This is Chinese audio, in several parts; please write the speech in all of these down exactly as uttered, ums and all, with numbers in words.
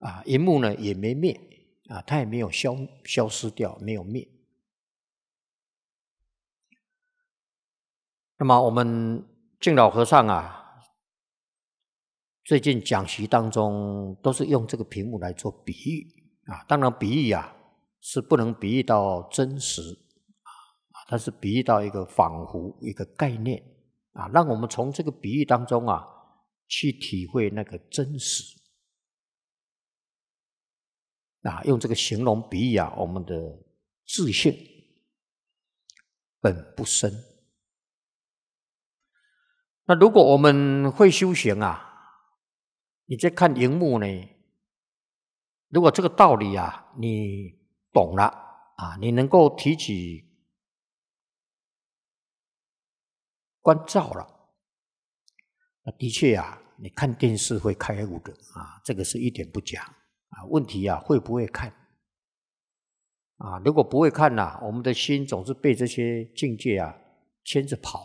啊，荧幕呢也没灭啊，它也没有消消失掉，没有灭。那么我们净老和尚啊，最近讲习当中都是用这个屏幕来做比喻啊，当然比喻啊是不能比喻到真实啊，它是比喻到一个仿佛一个概念啊，让我们从这个比喻当中啊去体会那个真实啊，用这个形容比喻啊，我们的自性本不生。那如果我们会修行啊，你在看荧幕呢，如果这个道理啊你懂了啊，你能够提起关照了，那的确啊，你看电视会开悟的啊，这个是一点不假啊。问题啊，会不会看啊？如果不会看啊，我们的心总是被这些境界啊牵着跑。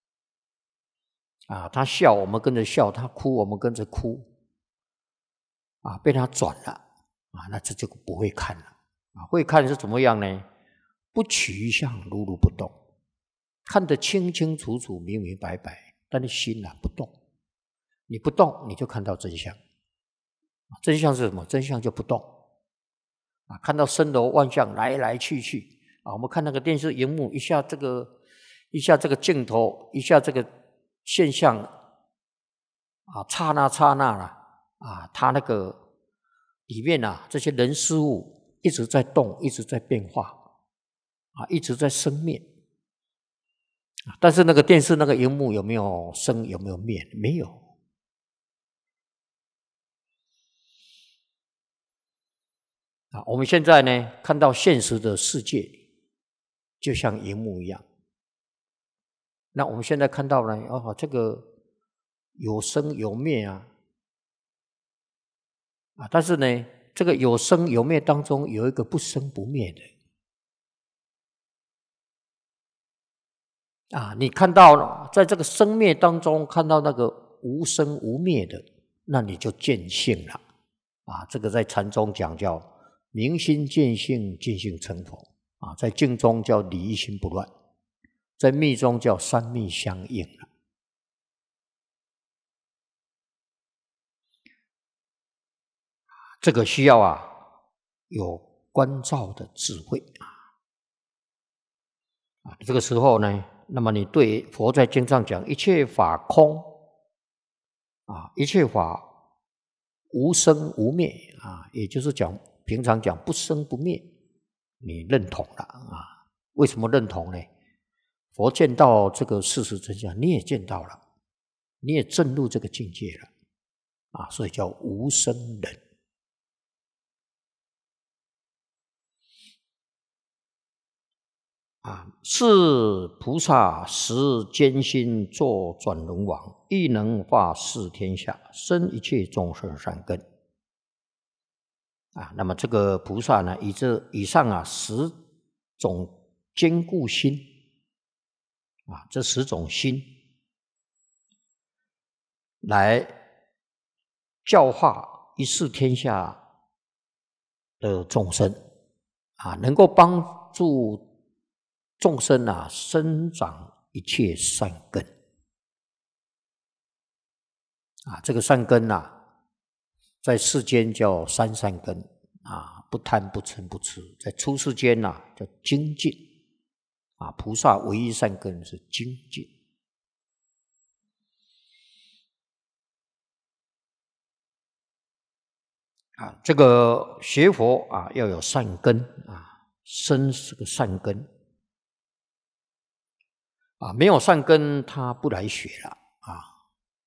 啊，他笑我们跟着笑，他哭我们跟着哭，啊，被他转了，啊，那这就不会看了。啊，会看是怎么样呢？不取相，如如不动，看得清清楚楚、明明白白，但是心啊不动。你不动，你就看到真相。真相是什么？真相就不动。啊，看到森罗万象来来去去，啊，我们看那个电视荧幕，一下这个，一下这个镜头，一下这个现象啊，刹那刹那啦，啊，它那个里面啊，这些人事物一直在动，一直在变化，啊，一直在生灭。但是那个电视那个荧幕有没有生，有没有灭？没有。啊，我们现在呢，看到现实的世界，就像荧幕一样。那我们现在看到呢，哦，这个有生有灭啊，啊，但是呢，这个有生有灭当中有一个不生不灭的啊，你看到在这个生灭当中看到那个无生无灭的，那你就见性了啊。这个在禅宗讲叫明心见性，见性成佛啊，在静中叫理一心不乱，在密中叫三密相应了。这个需要啊有关照的智慧啊。这个时候呢，那么你对佛在经上讲一切法空啊，一切法无生无灭啊，也就是讲平常讲不生不灭，你认同了啊？为什么认同呢？佛见到这个事实真相，你也见到了，你也证入这个境界了啊，所以叫无生忍。啊，是菩萨实艰辛作转轮王，亦能化世天下，生一切众生善根。啊，那么这个菩萨呢，以这以上啊十种坚固心，啊，这十种心来教化一世天下的众生，啊，能够帮助众生啊，生长一切善根啊，这个善根啊，在世间叫三善根啊，不贪不嗔不痴；在出世间呐、啊，叫精进啊。菩萨唯一善根是精进啊。这个学佛啊，要有善根啊，生是个善根。啊，没有善根，他不来学了啊。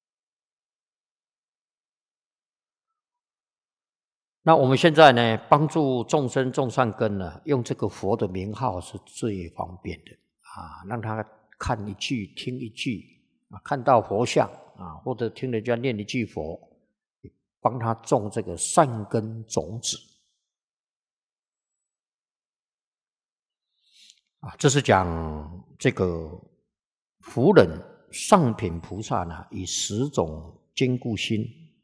那我们现在呢，帮助众生种善根呢，用这个佛的名号是最方便的啊，让他看一句、听一句啊，看到佛像啊，或者听人家念一句佛，帮他种这个善根种子啊。这是讲这个福人上品菩萨呢，以十种坚固心